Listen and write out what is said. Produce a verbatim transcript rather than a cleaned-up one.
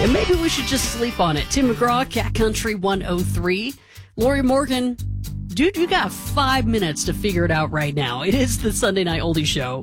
And maybe we should just sleep on it. Tim McGraw, Cat Country one oh three. Lori Morgan, dude, you got five minutes to figure it out right now. It is the Sunday Night Oldie Show.